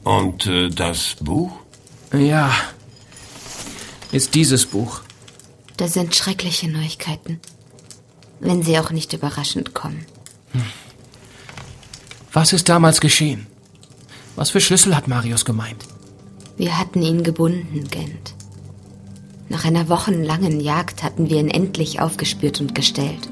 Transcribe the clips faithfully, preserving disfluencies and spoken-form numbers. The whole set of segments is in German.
Und äh, das Buch? Ja, ist dieses Buch. Das sind schreckliche Neuigkeiten, wenn sie auch nicht überraschend kommen. Hm. Was ist damals geschehen? Was für Schlüssel hat Marius gemeint? Wir hatten ihn gebunden, Gent. Nach einer wochenlangen Jagd hatten wir ihn endlich aufgespürt und gestellt.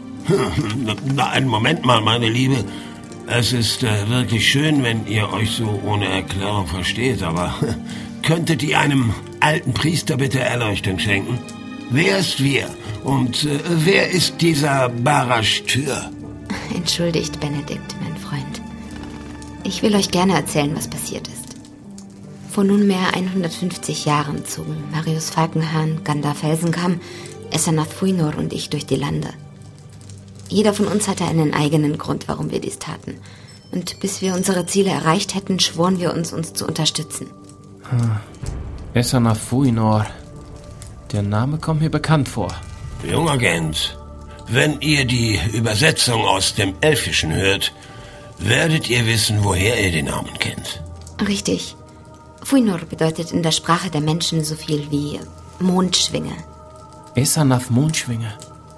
Na, einen Moment mal, meine Liebe. Es ist äh, wirklich schön, wenn ihr euch so ohne Erklärung versteht, aber könntet ihr einem alten Priester bitte Erleuchtung schenken? Wer ist wir? Und äh, wer ist dieser Barashtür? Entschuldigt, Benedikt, mein Freund. Ich will euch gerne erzählen, was passiert ist. Vor nunmehr hundertfünfzig Jahren zogen Marius Falkenhahn, Gandar Felsenkamm, Esanath Fuinor und ich durch die Lande. Jeder von uns hatte einen eigenen Grund, warum wir dies taten. Und bis wir unsere Ziele erreicht hätten, schworen wir uns, uns zu unterstützen. Hm. Esanath Fuinor. Der Name kommt mir bekannt vor. Junger Gent, wenn ihr die Übersetzung aus dem Elfischen hört, werdet ihr wissen, woher ihr den Namen kennt. Richtig. Fuinor bedeutet in der Sprache der Menschen so viel wie Mondschwinge. Esanath Mondschwinge.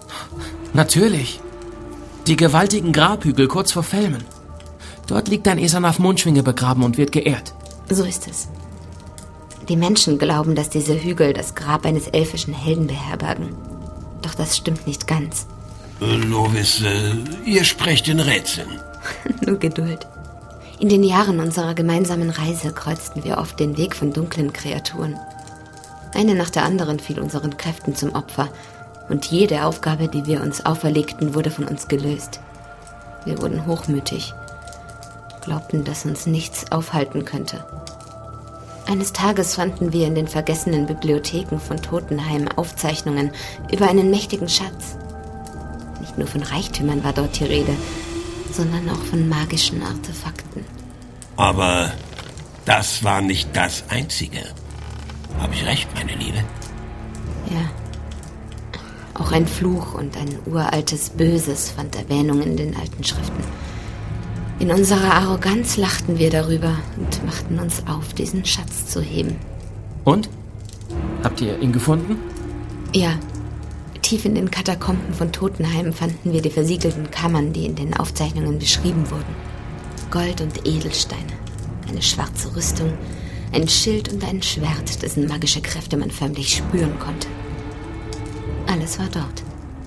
Natürlich. Die gewaltigen Grabhügel kurz vor Felmen. Dort liegt ein Esanath Mondschwinge begraben und wird geehrt. So ist es. Die Menschen glauben, dass diese Hügel das Grab eines elfischen Helden beherbergen. Doch das stimmt nicht ganz. Lovis, äh, ihr sprecht in Rätseln. Nur Geduld. In den Jahren unserer gemeinsamen Reise kreuzten wir oft den Weg von dunklen Kreaturen. Eine nach der anderen fiel unseren Kräften zum Opfer. Und jede Aufgabe, die wir uns auferlegten, wurde von uns gelöst. Wir wurden hochmütig, glaubten, dass uns nichts aufhalten könnte. Eines Tages fanden wir in den vergessenen Bibliotheken von Totenheim Aufzeichnungen über einen mächtigen Schatz. Nicht nur von Reichtümern war dort die Rede, sondern auch von magischen Artefakten. Aber das war nicht das Einzige. Habe ich recht, meine Liebe? Ja. Auch ein Fluch und ein uraltes Böses fand Erwähnung in den alten Schriften. In unserer Arroganz lachten wir darüber und machten uns auf, diesen Schatz zu heben. Und? Habt ihr ihn gefunden? Ja. Tief in den Katakomben von Totenheim fanden wir die versiegelten Kammern, die in den Aufzeichnungen beschrieben wurden. Gold und Edelsteine, eine schwarze Rüstung, ein Schild und ein Schwert, dessen magische Kräfte man förmlich spüren konnte. Alles war dort.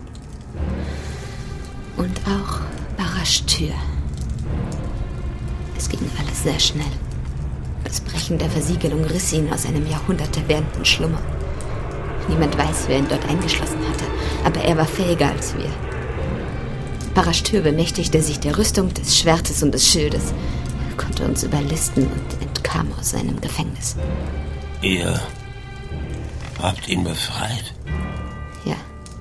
Und auch Barashtür. Es ging alles sehr schnell. Das Brechen der Versiegelung riss ihn aus einem jahrhundertewährenden Schlummer. Niemand weiß, wer ihn dort eingeschlossen hatte, aber er war fähiger als wir. Barashtür bemächtigte sich der Rüstung, des Schwertes und des Schildes. Er konnte uns überlisten und entkam aus seinem Gefängnis. Ihr habt ihn befreit? Ja.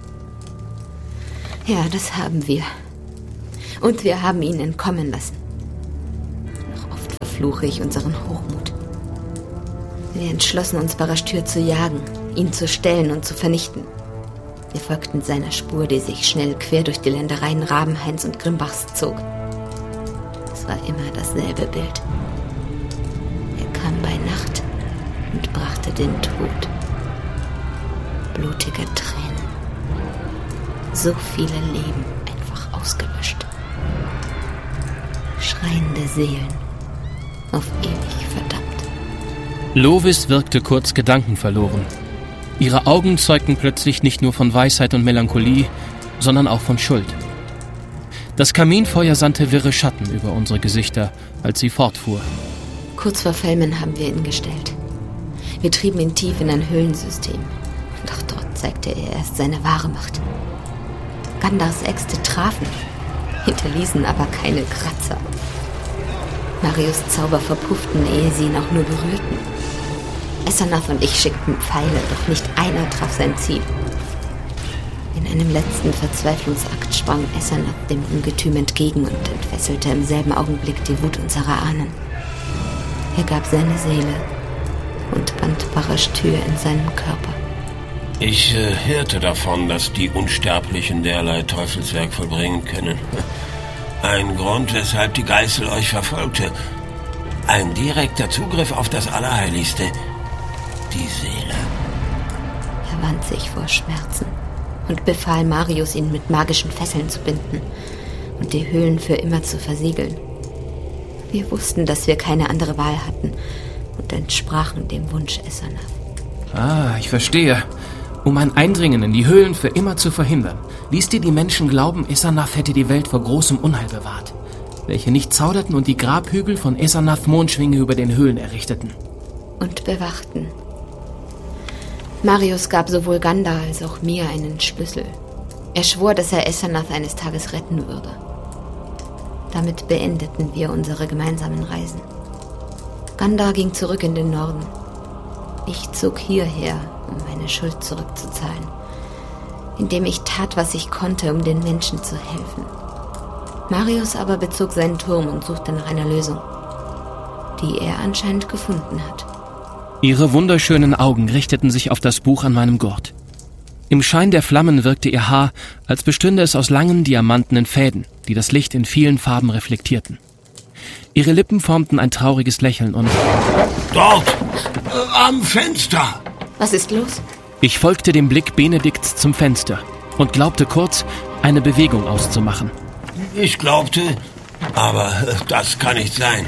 Ja, das haben wir. Und wir haben ihn entkommen lassen. Noch oft verfluche ich unseren Hochmut. Wir entschlossen uns, Barashtür zu jagen, ihn zu stellen und zu vernichten. Wir folgten seiner Spur, die sich schnell quer durch die Ländereien Rabenhains und Grimbachs zog. Es war immer dasselbe Bild. Er kam bei Nacht und brachte den Tod. Blutige Tränen. So viele Leben einfach ausgelöscht. Schreiende Seelen. Auf ewig verdammt. Lovis wirkte kurz gedankenverloren. Ihre Augen zeugten plötzlich nicht nur von Weisheit und Melancholie, sondern auch von Schuld. Das Kaminfeuer sandte wirre Schatten über unsere Gesichter, als sie fortfuhr. Kurz vor Felmen haben wir ihn gestellt. Wir trieben ihn tief in ein Höhlensystem. Doch dort zeigte er erst seine wahre Macht. Gandars Äxte trafen, hinterließen aber keine Kratzer. Marius' Zauber verpufften, ehe sie ihn auch nur berührten. Esanath und ich schickten Pfeile, doch nicht einer traf sein Ziel. In einem letzten Verzweiflungsakt sprang Esanath dem Ungetüm entgegen und entfesselte im selben Augenblick die Wut unserer Ahnen. Er gab seine Seele und band Barashtür in seinem Körper. Ich äh, hörte davon, dass die Unsterblichen derlei Teufelswerk vollbringen können. Ein Grund, weshalb die Geißel euch verfolgte. Ein direkter Zugriff auf das Allerheiligste. Die Seele. Er wand sich vor Schmerzen und befahl Marius, ihn mit magischen Fesseln zu binden und die Höhlen für immer zu versiegeln. Wir wussten, dass wir keine andere Wahl hatten und entsprachen dem Wunsch Esanath. Ah, ich verstehe. Um ein Eindringen in die Höhlen für immer zu verhindern, ließ dir die Menschen glauben, Esanath hätte die Welt vor großem Unheil bewahrt, welche nicht zauderten und die Grabhügel von Esanath Mondschwinge über den Höhlen errichteten. Und bewachten. Marius gab sowohl Gandar als auch mir einen Schlüssel. Er schwor, dass er Esanath eines Tages retten würde. Damit beendeten wir unsere gemeinsamen Reisen. Gandar ging zurück in den Norden. Ich zog hierher, um meine Schuld zurückzuzahlen, indem ich tat, was ich konnte, um den Menschen zu helfen. Marius aber bezog seinen Turm und suchte nach einer Lösung, die er anscheinend gefunden hat. Ihre wunderschönen Augen richteten sich auf das Buch an meinem Gurt. Im Schein der Flammen wirkte ihr Haar, als bestünde es aus langen, diamantenen Fäden, die das Licht in vielen Farben reflektierten. Ihre Lippen formten ein trauriges Lächeln und... Dort! Äh, am Fenster! Was ist los? Ich folgte dem Blick Benedikts zum Fenster und glaubte kurz, eine Bewegung auszumachen. Ich glaubte, aber das kann nicht sein.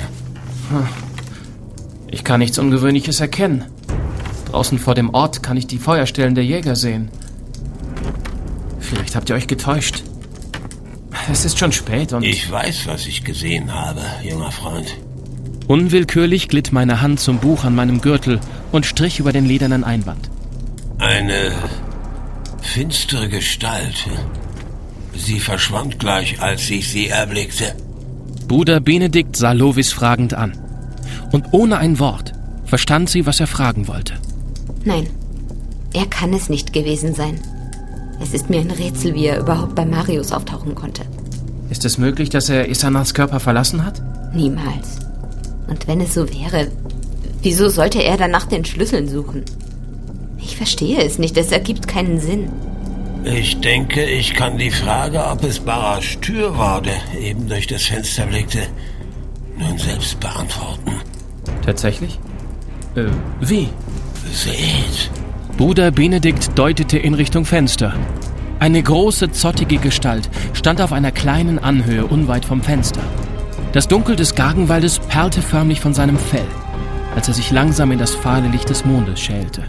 Ich kann nichts Ungewöhnliches erkennen. Draußen vor dem Ort kann ich die Feuerstellen der Jäger sehen. Vielleicht habt ihr euch getäuscht. Es ist schon spät und... Ich weiß, was ich gesehen habe, junger Freund. Unwillkürlich glitt meine Hand zum Buch an meinem Gürtel und strich über den ledernen Einband. Eine finstere Gestalt. Sie verschwand gleich, als ich sie erblickte. Bruder Benedikt sah Lovis fragend an. Und ohne ein Wort verstand sie, was er fragen wollte. Nein, er kann es nicht gewesen sein. Es ist mir ein Rätsel, wie er überhaupt bei Marius auftauchen konnte. Ist es möglich, dass er Esanaths Körper verlassen hat? Niemals. Und wenn es so wäre, wieso sollte er dann nach den Schlüsseln suchen? Ich verstehe es nicht, es ergibt keinen Sinn. Ich denke, ich kann die Frage, ob es Barash Tür war, der eben durch das Fenster blickte, nun selbst beantworten. Tatsächlich? Äh, wie? Seht! Bruder Benedikt deutete in Richtung Fenster. Eine große, zottige Gestalt stand auf einer kleinen Anhöhe unweit vom Fenster. Das Dunkel des Gargenwaldes perlte förmlich von seinem Fell, als er sich langsam in das fahle Licht des Mondes schälte.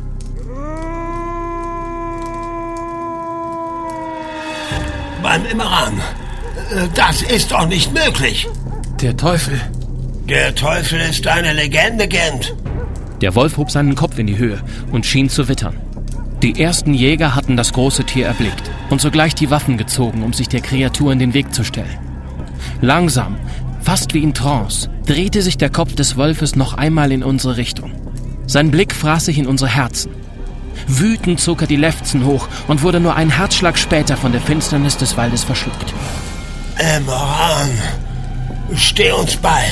Beim Immeran! Das ist doch nicht möglich! Der Teufel! Der Teufel ist eine Legende, Gent! Der Wolf hob seinen Kopf in die Höhe und schien zu wittern. Die ersten Jäger hatten das große Tier erblickt und sogleich die Waffen gezogen, um sich der Kreatur in den Weg zu stellen. Langsam, fast wie in Trance, drehte sich der Kopf des Wolfes noch einmal in unsere Richtung. Sein Blick fraß sich in unsere Herzen. Wütend zog er die Lefzen hoch und wurde nur einen Herzschlag später von der Finsternis des Waldes verschluckt. Immeran, steh uns bei!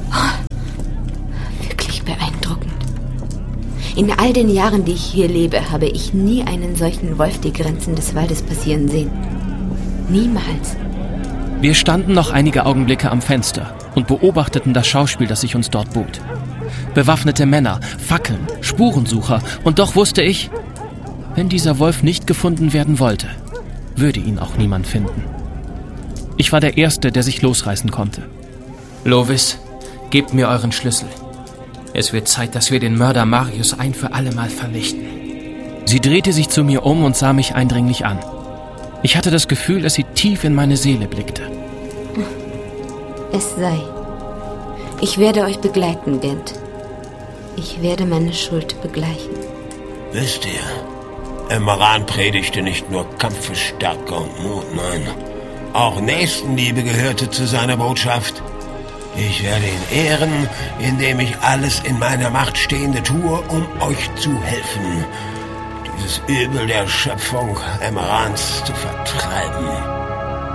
Oh, wirklich beeindruckend. In all den Jahren, die ich hier lebe, habe ich nie einen solchen Wolf die Grenzen des Waldes passieren sehen. Niemals. Wir standen noch einige Augenblicke am Fenster und beobachteten das Schauspiel, das sich uns dort bot. Bewaffnete Männer, Fackeln, Spurensucher, und doch wusste ich, wenn dieser Wolf nicht gefunden werden wollte, würde ihn auch niemand finden. Ich war der Erste, der sich losreißen konnte. Lovis, gebt mir euren Schlüssel. Es wird Zeit, dass wir den Mörder Marius ein für alle Mal vernichten. Sie drehte sich zu mir um und sah mich eindringlich an. Ich hatte das Gefühl, dass sie tief in meine Seele blickte. Es sei. Ich werde euch begleiten, Gent. Ich werde meine Schuld begleichen. Wisst ihr, Immeran predigte nicht nur Kampfesstärke und Mut, nein. Auch Nächstenliebe gehörte zu seiner Botschaft. Ich werde ihn ehren, indem ich alles in meiner Macht Stehende tue, um euch zu helfen, dieses Übel der Schöpfung Immerans zu vertreiben.